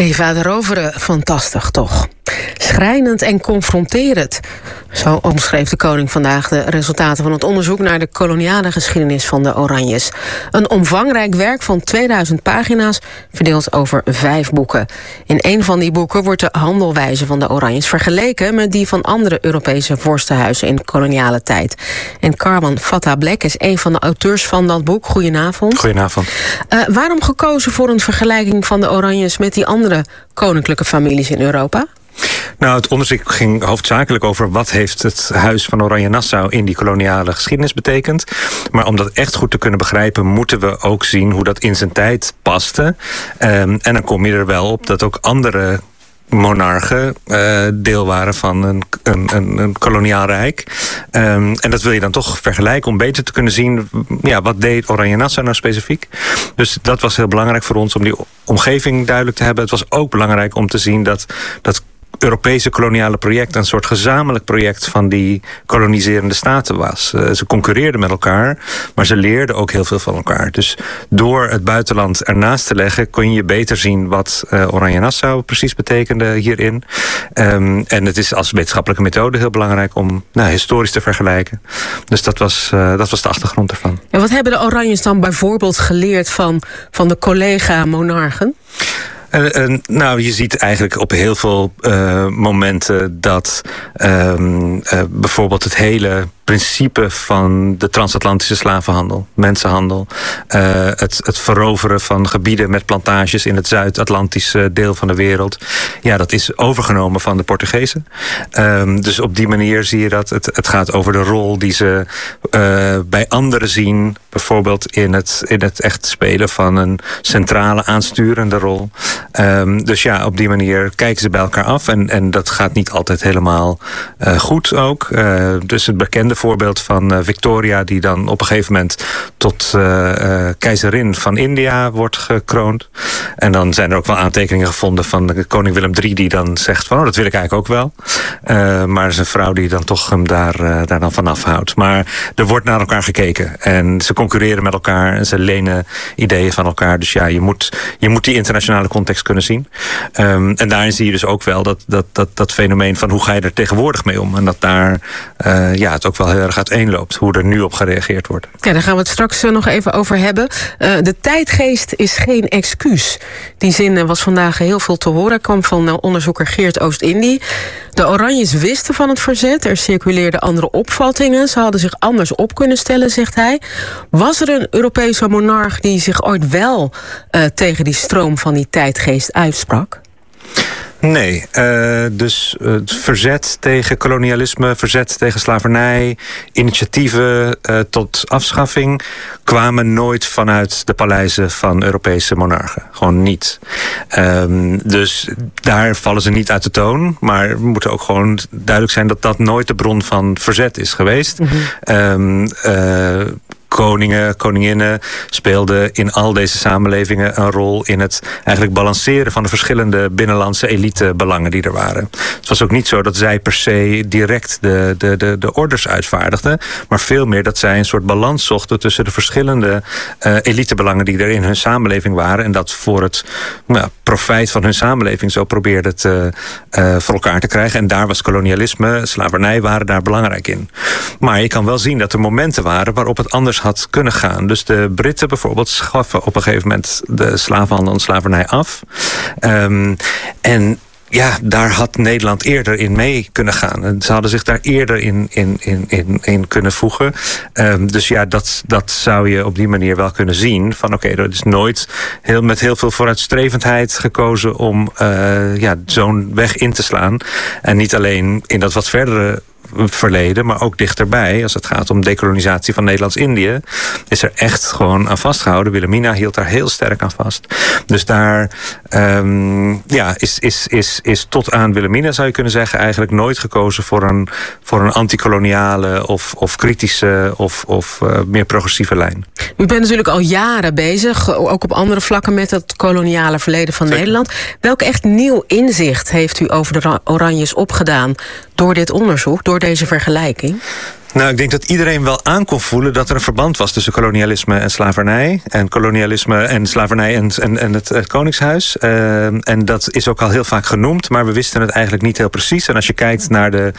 Eva de Rovere, fantastisch toch? Schrijnend en confronterend. Zo omschreef de koning vandaag de resultaten van het onderzoek naar de koloniale geschiedenis van de Oranjes. Een omvangrijk werk van 2000 pagina's, verdeeld over 5 boeken. In een van die boeken wordt de handelwijze van de Oranjes vergeleken met die van andere Europese vorstenhuizen in de koloniale tijd. En Carmen Fatta-Black is een van de auteurs van dat boek. Goedenavond. Goedenavond. Waarom gekozen voor een vergelijking van de Oranjes met die andere koninklijke families in Europa? Nou, het onderzoek ging hoofdzakelijk over wat heeft het Huis van Oranje-Nassau in die koloniale geschiedenis betekend. Maar om dat echt goed te kunnen begrijpen, moeten we ook zien hoe dat in zijn tijd paste. En dan kom je er wel op dat ook andere monarchen deel waren van een koloniaal rijk. En dat wil je dan toch vergelijken om beter te kunnen zien, ja, wat deed Oranje-Nassau nou specifiek. Dus dat was heel belangrijk voor ons om die omgeving duidelijk te hebben. Het was ook belangrijk om te zien dat Europese koloniale project een soort gezamenlijk project van die koloniserende staten was. Ze concurreerden met elkaar, maar ze leerden ook heel veel van elkaar. Dus door het buitenland ernaast te leggen, kon je beter zien wat Oranje-Nassau precies betekende hierin. En het is als wetenschappelijke methode heel belangrijk om historisch te vergelijken. Dus dat was de achtergrond ervan. En wat hebben de Oranjes dan bijvoorbeeld geleerd van de collega-monarchen? Nou, je ziet eigenlijk op heel veel momenten dat bijvoorbeeld het hele principe van de transatlantische slavenhandel, mensenhandel, het veroveren van gebieden met plantages in het Zuid-Atlantische deel van de wereld, ja, dat is overgenomen van de Portugezen. Dus op die manier zie je dat. Het gaat over de rol die ze bij anderen zien, bijvoorbeeld in het echt spelen van een centrale aansturende rol. Dus ja, op die manier kijken ze bij elkaar af en dat gaat niet altijd helemaal goed ook. Dus het bekende voorbeeld van Victoria, die dan op een gegeven moment tot keizerin van India wordt gekroond. En dan zijn er ook wel aantekeningen gevonden van koning Willem III, die dan zegt van, dat wil ik eigenlijk ook wel. Maar er is een vrouw die dan toch hem daar dan van afhoudt. Maar er wordt naar elkaar gekeken en ze concurreren met elkaar en ze lenen ideeën van elkaar. Dus ja, je moet die internationale context kunnen zien. En daarin zie je dus ook wel dat fenomeen van hoe ga je er tegenwoordig mee om. En dat daar het ook wel heel erg uiteenloopt hoe er nu op gereageerd wordt. Ja, daar gaan we het straks nog even over hebben. De tijdgeest is geen excuus. Die zin was vandaag heel veel te horen. Kwam van onderzoeker Geert Oost-Indie. De Oranjes wisten van het verzet. Er circuleerden andere opvattingen. Ze hadden zich anders op kunnen stellen, zegt hij. Was er een Europese monarch die zich ooit wel tegen die stroom van die tijdgeest uitsprak? Nee, dus het verzet tegen kolonialisme, verzet tegen slavernij, initiatieven tot afschaffing kwamen nooit vanuit de paleizen van Europese monarchen. Gewoon niet. Dus daar vallen ze niet uit de toon. Maar het moet ook gewoon duidelijk zijn dat dat nooit de bron van verzet is geweest. Mm-hmm. Koningen, koninginnen speelden in al deze samenlevingen een rol in het eigenlijk balanceren van de verschillende binnenlandse elitebelangen die er waren. Het was ook niet zo dat zij per se direct de orders uitvaardigden, maar veel meer dat zij een soort balans zochten tussen de verschillende elitebelangen die er in hun samenleving waren en dat voor het profijt van hun samenleving zo probeerden voor elkaar te krijgen. En daar was kolonialisme, slavernij waren daar belangrijk in. Maar je kan wel zien dat er momenten waren waarop het anders had kunnen gaan. Dus de Britten bijvoorbeeld schaffen op een gegeven moment de slavenhandel en slavernij af. En ja, daar had Nederland eerder in mee kunnen gaan. En ze hadden zich daar eerder in kunnen voegen. Dus ja, dat zou je op die manier wel kunnen zien. Van oké, er is nooit met heel veel vooruitstrevendheid gekozen om zo'n weg in te slaan. En niet alleen in dat wat verdere verleden, maar ook dichterbij, als het gaat om dekolonisatie van Nederlands-Indië, is er echt gewoon aan vastgehouden. Wilhelmina hield daar heel sterk aan vast. Dus daar is tot aan Wilhelmina, zou je kunnen zeggen, eigenlijk nooit gekozen voor een antikoloniale of kritische of meer progressieve lijn. U bent natuurlijk al jaren bezig, ook op andere vlakken, met het koloniale verleden van Nederland. Welk echt nieuw inzicht heeft u over de Oranjes opgedaan door dit onderzoek, door deze vergelijking? Nou, ik denk dat iedereen wel aan kon voelen dat er een verband was tussen kolonialisme en slavernij. En kolonialisme en slavernij en het Koningshuis. En dat is ook al heel vaak genoemd, maar we wisten het eigenlijk niet heel precies. En als je kijkt naar de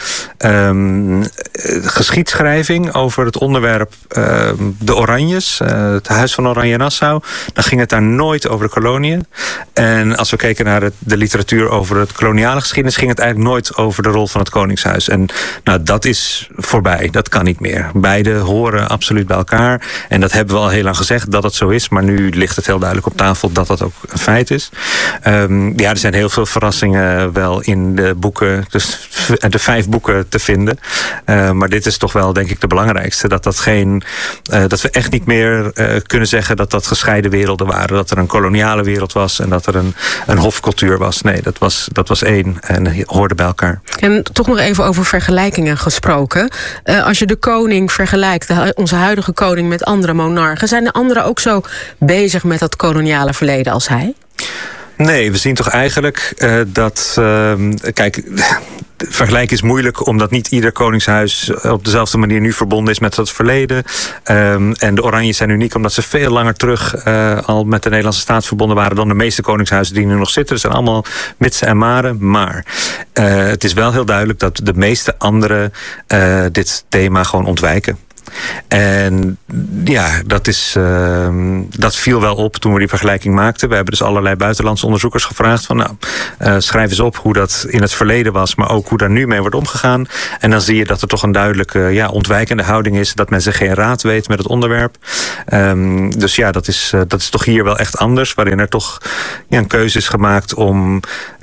geschiedschrijving over het onderwerp de Oranjes, het Huis van Oranje-Nassau, dan ging het daar nooit over de koloniën. En als we keken naar de literatuur over het koloniale geschiedenis, ging het eigenlijk nooit over de rol van het Koningshuis. En nou, dat is voorbij. Dat kan niet meer. Beide horen absoluut bij elkaar. En dat hebben we al heel lang gezegd dat het zo is. Maar nu ligt het heel duidelijk op tafel dat dat ook een feit is. Ja, er zijn heel veel verrassingen wel in de boeken. Dus de 5 boeken te vinden. Maar dit is toch wel denk ik de belangrijkste. Dat we echt niet meer kunnen zeggen dat dat gescheiden werelden waren. Dat er een koloniale wereld was en dat er een hofcultuur was. Nee, dat was één en hoorde bij elkaar. En toch nog even over vergelijkingen gesproken. Als je de koning vergelijkt, onze huidige koning, met andere monarchen, zijn de anderen ook zo bezig met dat koloniale verleden als hij? Nee, we zien toch eigenlijk dat... Kijk, vergelijken is moeilijk, omdat niet ieder koningshuis op dezelfde manier nu verbonden is met het verleden. En de Oranjes zijn uniek omdat ze veel langer terug al met de Nederlandse staat verbonden waren dan de meeste koningshuizen die nu nog zitten. Het zijn allemaal mitsen en maren. Maar het is wel heel duidelijk dat de meeste anderen dit thema gewoon ontwijken. En ja, dat viel wel op toen we die vergelijking maakten. We hebben dus allerlei buitenlandse onderzoekers gevraagd van schrijf eens op hoe dat in het verleden was, maar ook hoe daar nu mee wordt omgegaan. En dan zie je dat er toch een duidelijke ontwijkende houding is, dat mensen geen raad weten met het onderwerp. Dus ja, dat is toch hier wel echt anders, waarin er toch een keuze is gemaakt om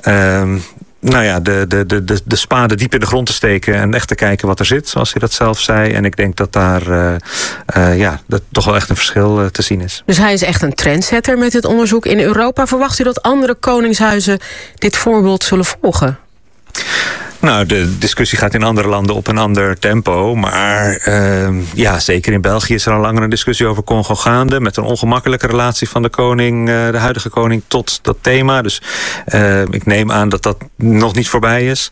de spade diep in de grond te steken en echt te kijken wat er zit, zoals hij dat zelf zei. En ik denk dat daar dat toch wel echt een verschil te zien is. Dus hij is echt een trendsetter met dit onderzoek in Europa. Verwacht u dat andere koningshuizen dit voorbeeld zullen volgen? Nou, de discussie gaat in andere landen op een ander tempo. Maar zeker in België is er al langer een discussie over Congo gaande, met een ongemakkelijke relatie van de koning, de huidige koning, tot dat thema. Dus ik neem aan dat dat nog niet voorbij is.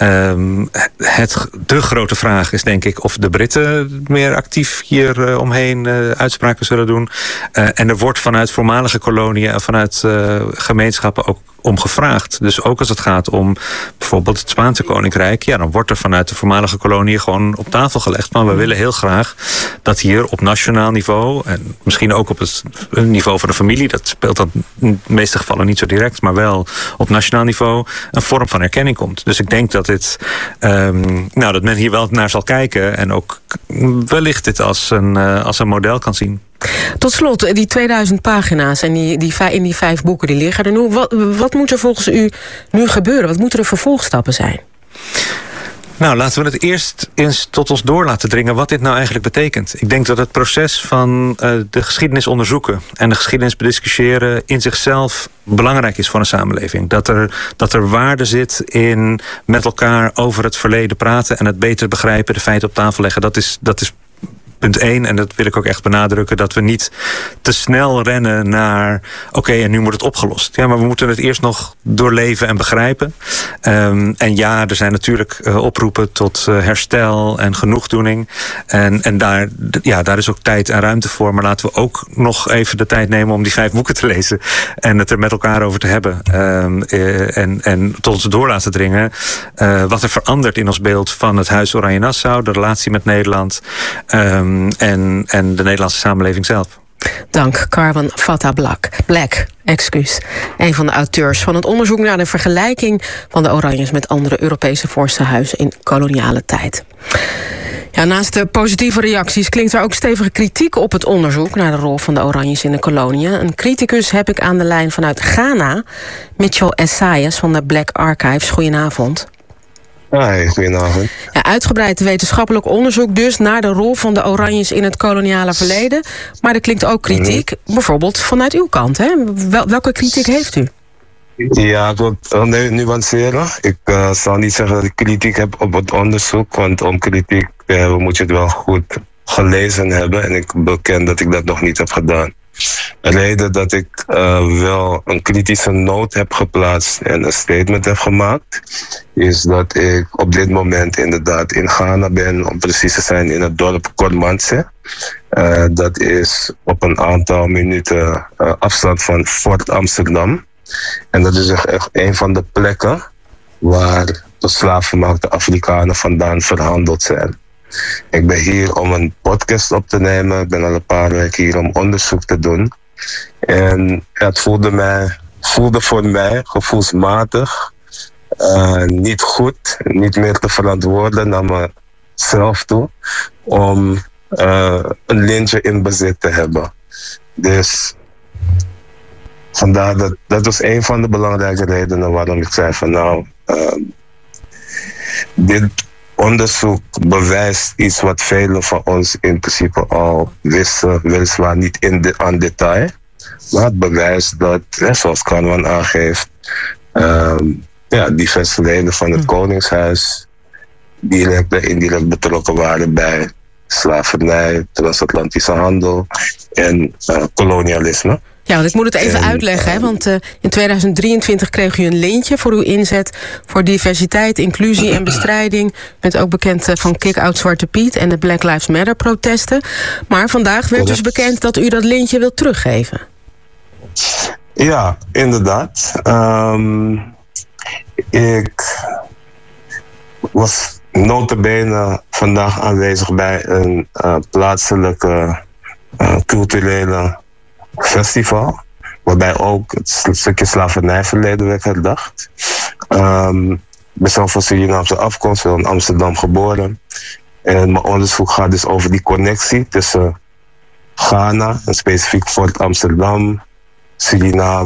De grote vraag is denk ik of de Britten meer actief hier omheen uitspraken zullen doen. En er wordt vanuit voormalige koloniën en vanuit gemeenschappen ook om gevraagd. Dus ook als het gaat om bijvoorbeeld het Spaanse koninkrijk, dan wordt er vanuit de voormalige koloniën gewoon op tafel gelegd. Maar we willen heel graag dat hier op nationaal niveau, en misschien ook op het niveau van de familie, dat speelt dan in de meeste gevallen niet zo direct, maar wel op nationaal niveau, een vorm van erkenning komt. Dus ik denk dat dat men hier wel naar zal kijken en ook wellicht dit als een model kan zien. Tot slot, die 2000 pagina's en in die 5 boeken die liggen er nu. Wat moet er volgens u nu gebeuren? Wat moeten de vervolgstappen zijn? Nou, laten we het eerst eens tot ons door laten dringen wat dit nou eigenlijk betekent. Ik denk dat het proces van de geschiedenis onderzoeken en de geschiedenis bediscussiëren in zichzelf belangrijk is voor een samenleving. Dat er waarde zit in met elkaar over het verleden praten en het beter begrijpen, de feiten op tafel leggen. Dat is punt 1, en dat wil ik ook echt benadrukken, dat we niet te snel rennen naar oké, en nu moet het opgelost. Ja, maar we moeten het eerst nog doorleven en begrijpen. En ja, er zijn natuurlijk oproepen tot herstel en genoegdoening. En daar is ook tijd en ruimte voor. Maar laten we ook nog even de tijd nemen om die 5 boeken te lezen en het er met elkaar over te hebben. En tot ons door laten dringen wat er verandert in ons beeld van het Huis Oranje-Nassau, de relatie met Nederland, en de Nederlandse samenleving zelf. Dank, Carwan Fatta Black. Een van de auteurs van het onderzoek naar de vergelijking van de Oranjes met andere Europese vorstenhuizen in koloniale tijd. Ja, naast de positieve reacties klinkt er ook stevige kritiek op het onderzoek naar de rol van de Oranjes in de koloniën. Een criticus heb ik aan de lijn vanuit Ghana, Mitchell Esaias van de Black Archives. Goedenavond. Hi, goedenavond. Ja, uitgebreid wetenschappelijk onderzoek dus naar de rol van de Oranjes in het koloniale verleden. Maar er klinkt ook kritiek, bijvoorbeeld vanuit uw kant. Hè? Welke kritiek heeft u? Ja, ik wil nuanceren. Ik zal niet zeggen dat ik kritiek heb op het onderzoek, want om kritiek te hebben moet je het wel goed gelezen hebben. En ik beken dat ik dat nog niet heb gedaan. reden dat ik wel een kritische noot heb geplaatst en een statement heb gemaakt, is dat ik op dit moment inderdaad in Ghana ben, om precies te zijn in het dorp Kormantse. Dat is op een aantal minuten afstand van Fort Amsterdam. En dat is echt een van de plekken waar de slaafgemaakte Afrikanen vandaan verhandeld zijn. Ik ben hier om een podcast op te nemen. Ik ben al een paar weken hier om onderzoek te doen. En het voelde voor mij gevoelsmatig niet goed, niet meer te verantwoorden naar mezelf toe, om een lintje in bezit te hebben. Dus vandaar dat was een van de belangrijke redenen waarom ik zei van dit onderzoek bewijst iets wat velen van ons in principe al wisten, weliswaar niet aan detail. Maar het bewijst dat, zoals Kanwan aangeeft, diverse leden van het Koningshuis direct en indirect betrokken waren bij slavernij, transatlantische handel en kolonialisme. Ja, want ik moet het even uitleggen, hè, want in 2023 kreeg u een lintje voor uw inzet voor diversiteit, inclusie en bestrijding. U bent ook bekend van Kick-Out Zwarte Piet en de Black Lives Matter protesten. Maar vandaag werd dus bekend dat u dat lintje wilt teruggeven. Ja, inderdaad. Ik was nota bene vandaag aanwezig bij een plaatselijke culturele festival, waarbij ook het stukje slavernijverleden werd herdacht. Ik ben zelf van Surinaamse afkomst, in Amsterdam geboren. En mijn onderzoek gaat dus over die connectie tussen Ghana, en specifiek Fort Amsterdam, Suriname